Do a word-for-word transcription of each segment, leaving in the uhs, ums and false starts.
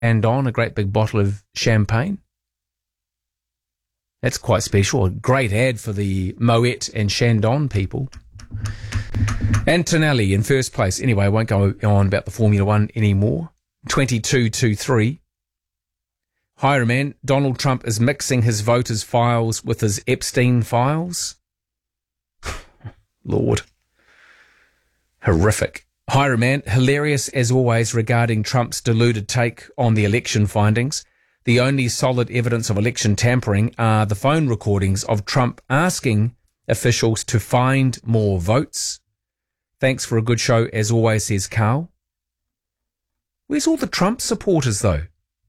Chandon, a great big bottle of champagne. That's quite special. A great ad for the Moet and Chandon people. And Tonelli in first place. Anyway, I won't go on about the Formula One anymore. twenty-two two three. Hi, man. Donald Trump is mixing his voters' files with his Epstein files. Lord. Horrific. Hi, man. Hilarious as always regarding Trump's deluded take on the election findings. The only solid evidence of election tampering are the phone recordings of Trump asking officials to find more votes. Thanks for a good show, as always, says Carl. Where's all the Trump supporters, though?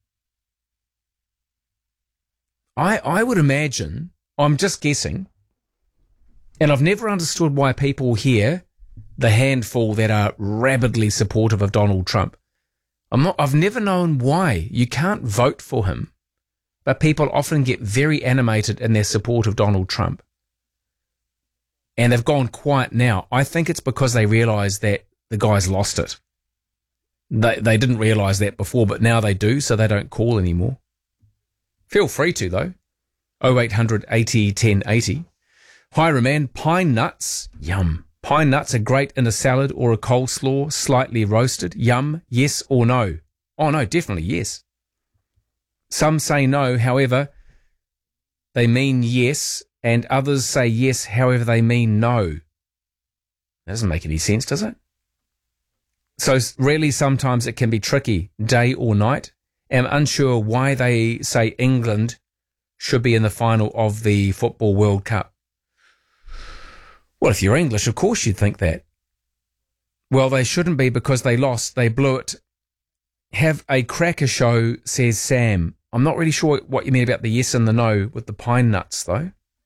I I would imagine, I'm just guessing, and I've never understood why people here, the handful that are rabidly supportive of Donald Trump, I'm not, I've never known why. You can't vote for him, but people often get very animated in their support of Donald Trump. And they've gone quiet now. I think it's because they realise that the guy's lost it. They they didn't realise that before, but now they do, so they don't call anymore. Feel free to, though. oh eight hundred eighty ten eighty. Hi, Roman. Pine nuts. Yum. Pine nuts are great in a salad or a coleslaw, slightly roasted. Yum. Yes or no? Oh, no, definitely yes. Some say no, however, they mean yes, and others say yes, however, they mean no. That doesn't make any sense, does it? So really, sometimes it can be tricky, day or night. I'm unsure why they say England should be in the final of the Football World Cup. Well, if you're English, of course you'd think that. Well, they shouldn't be because they lost. They blew it. Have a cracker show, says Sam. I'm not really sure what you mean about the yes and the no with the pine nuts, though.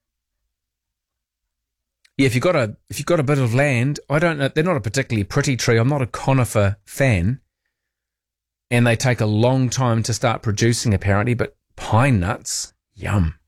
Yeah, if you've got a if you've got a bit of land, I don't know. They're not a particularly pretty tree. I'm not a conifer fan, and they take a long time to start producing, apparently. But pine nuts, yum.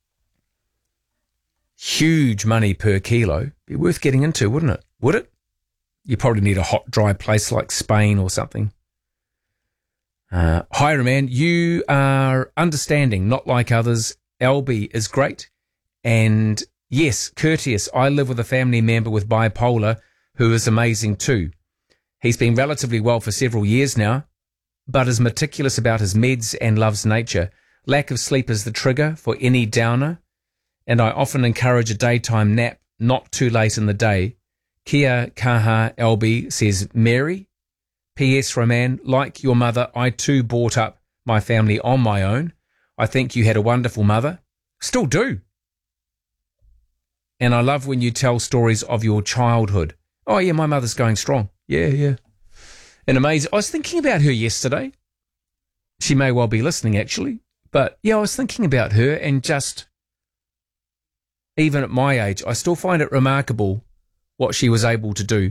Huge money per kilo. Be worth getting into, wouldn't it? Would it? You probably need a hot, dry place like Spain or something. Uh, hi, man. You are understanding, not like others. Albie is great. And yes, courteous. I live with a family member with bipolar who is amazing too. He's been relatively well for several years now, but is meticulous about his meds and loves nature. Lack of sleep is the trigger for any downer, and I often encourage a daytime nap, not too late in the day. Kia kaha L B, says Mary. P S Roman, like your mother, I too brought up my family on my own. I think you had a wonderful mother. Still do. And I love when you tell stories of your childhood. Oh, yeah, my mother's going strong. Yeah, yeah. And amazing. I was thinking about her yesterday. She may well be listening, actually. But, yeah, I was thinking about her, and just, even at my age, I still find it remarkable what she was able to do.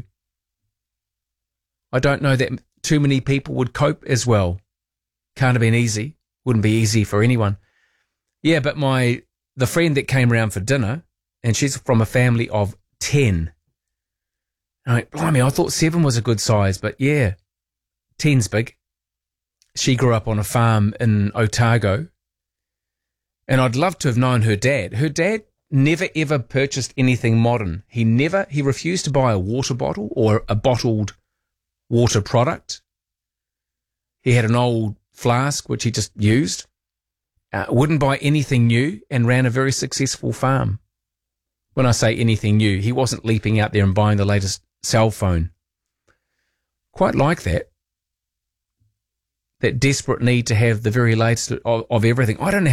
I don't know that too many people would cope as well. Can't have been easy. Wouldn't be easy for anyone. Yeah, but my the friend that came round for dinner, and she's from a family of ten. I went, blimey, I thought seven was a good size, but yeah, ten's big. She grew up on a farm in Otago, and I'd love to have known her dad. Her dad never ever purchased anything modern. He never, he refused to buy a water bottle or a bottled water product. He had an old flask which he just used. Uh, wouldn't buy anything new, and ran a very successful farm. When I say anything new, he wasn't leaping out there and buying the latest cell phone. Quite like that. That desperate need to have the very latest of, of everything. I don't know